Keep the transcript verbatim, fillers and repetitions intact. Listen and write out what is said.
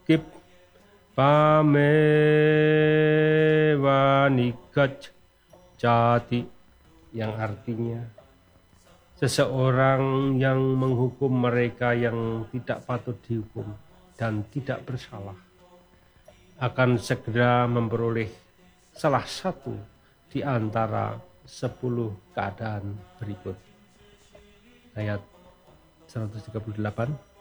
kip pamewa nikaj jati, yang artinya seseorang yang menghukum mereka yang tidak patut dihukum dan tidak bersalah akan segera memperoleh salah satu di antara sepuluh keadaan berikut. Ayat seratus tiga puluh delapan.